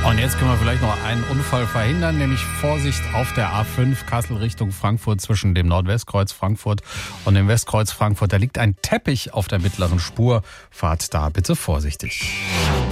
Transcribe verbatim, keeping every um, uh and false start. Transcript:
Und jetzt können wir vielleicht noch einen Unfall verhindern, nämlich Vorsicht auf der A fünf Kassel Richtung Frankfurt zwischen dem Nordwestkreuz Frankfurt und dem Westkreuz Frankfurt. Da liegt ein Teppich auf der mittleren Spur. Fahrt da bitte vorsichtig.